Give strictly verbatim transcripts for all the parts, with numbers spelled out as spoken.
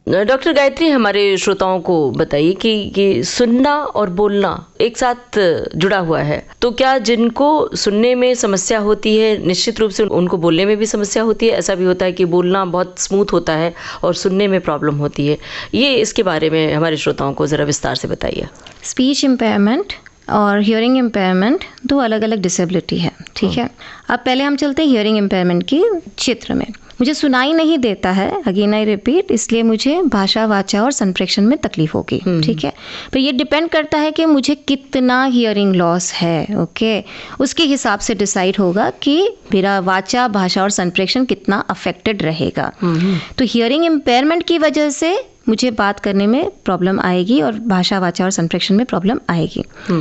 Doctor Gayatri, हमारे श्रोताओं को बताइए कि ये सुनना और बोलना एक साथ जुड़ा हुआ है, तो क्या जिनको सुनने में समस्या होती है निश्चित रूप से उनको बोलने में भी समस्या होती है? ऐसा भी होता है कि बोलना बहुत स्मूथ होता है और सुनने में प्रॉब्लम होती है? ये इसके बारे में हमारे श्रोताओं को ज़रा विस्तार से बताइए। स्पीच इम्पेयरमेंट और हियरिंग इम्पेयरमेंट दो अलग अलग डिसेबिलिटी है, ठीक है। अब पहले हम चलते हैं हियरिंग इम्पेयरमेंट की क्षेत्र में। मुझे सुनाई नहीं देता है, अगेन आई रिपीट, इसलिए मुझे भाषा, वाचा और संप्रेषण में तकलीफ होगी, ठीक है। पर ये डिपेंड करता है कि मुझे कितना हियरिंग लॉस है, ओके। उसके हिसाब से डिसाइड होगा कि मेरा वाचा, भाषा और संप्रेषण कितना अफेक्टेड रहेगा। तो हियरिंग इम्पेयरमेंट की वजह से मुझे बात करने में प्रॉब्लम आएगी और भाषा, वाचा और संप्रेषण में प्रॉब्लम आएगी।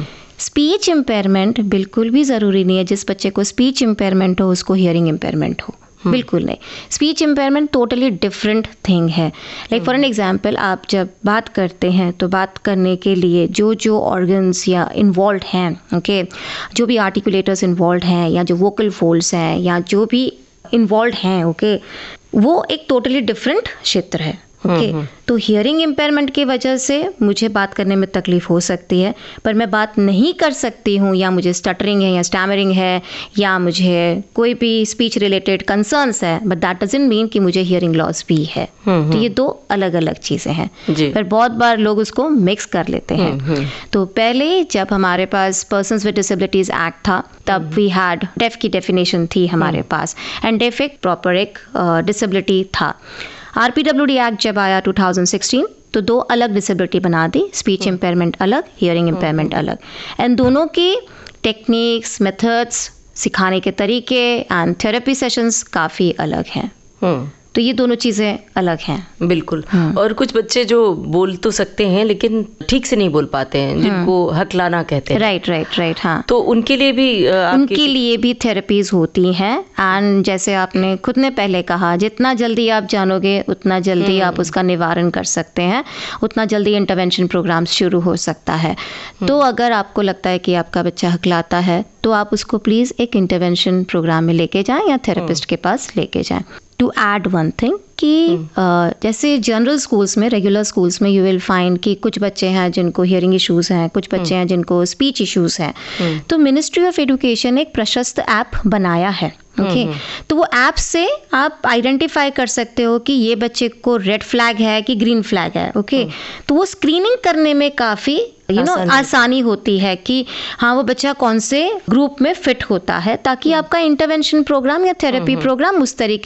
स्पीच इम्पेयरमेंट बिल्कुल भी ज़रूरी नहीं है जिस बच्चे को स्पीच इम्पेयरमेंट हो उसको हियरिंग इम्पेयरमेंट हो, बिल्कुल नहीं। Speech impairment totally different thing है। लाइक फॉर एन एग्जांपल, आप जब बात करते हैं तो बात करने के लिए जो जो ऑर्गन्स या इन्वॉल्व हैं, ओके, जो भी आर्टिकुलेटर्स इन्वॉल्व हैं या जो वोकल फोल्ड्स हैं या जो भी इन्वॉल्व हैं, ओके, वो एक टोटली डिफरेंट क्षेत्र है, ओके okay. तो हियरिंग इम्पेयरमेंट की वजह से मुझे बात करने में तकलीफ हो सकती है, पर मैं बात नहीं कर सकती हूँ, या मुझे स्टटरिंग है या स्टैमरिंग है या मुझे कोई भी स्पीच रिलेटेड कंसर्न्स है, बट दैट डजंट मीन कि मुझे हियरिंग लॉस भी है। तो ये दो अलग अलग चीज़ें हैं, पर बहुत बार लोग उसको मिक्स कर लेते हैं। तो पहले जब हमारे पास पर्सन्स विद डिसेबिलिटीज एक्ट था तब वी हैड डेफ की डेफिनेशन थी हमारे पास, एंड डेफ एक प्रॉपर एक डिसेबिलिटी था। R P W D act जब आया टू थाउजेंड सिक्सटीन तो दो अलग डिसेबिलिटी बना दी, स्पीच इम्पेयरमेंट अलग, हियरिंग इम्पेयरमेंट अलग, एंड दोनों की टेक्निक्स, मेथड्स, सिखाने के तरीके एंड थेरेपी सेशंस काफ़ी अलग हैं। तो ये दोनों चीज़ें अलग हैं। बिल्कुल। और कुछ बच्चे जो बोल तो सकते हैं लेकिन ठीक से नहीं बोल पाते हैं, जिनको हकलाना कहते हैं। राइट राइट राइट हाँ, तो उनके लिए भी उनके लिए भी थेरेपीज होती हैं। एंड जैसे आपने खुद ने पहले कहा, जितना जल्दी आप जानोगे उतना जल्दी आप उसका निवारण कर सकते हैं, उतना जल्दी इंटरवेंशन प्रोग्राम शुरू हो सकता है। तो अगर आपको लगता है कि आपका बच्चा हकलाता है तो आप उसको प्लीज़ एक इंटरवेंशन प्रोग्राम में लेके जाएं या थेरेपिस्ट के पास लेके जाएं। टू ऐड वन थिंग कि uh, जैसे जनरल स्कूल्स में, रेगुलर स्कूल्स में यू विल फाइंड कि कुछ बच्चे हैं जिनको हियरिंग इश्यूज़ हैं, कुछ बच्चे हैं जिनको स्पीच इश्यूज़ हैं। तो मिनिस्ट्री ऑफ एजुकेशन एक प्रशस्त ऐप बनाया है, ओके okay? तो वो ऐप से आप आइडेंटिफाई कर सकते हो कि ये बच्चे को रेड फ्लैग है कि ग्रीन फ्लैग है, ओके okay? तो वो स्क्रीनिंग करने में काफ़ी यू नो आसानी होती है कि हाँ वो बच्चा कौन से ग्रुप में फिट होता है, ताकि आपका इंटरवेंशन प्रोग्राम या थेरेपी प्रोग्राम उस तरीके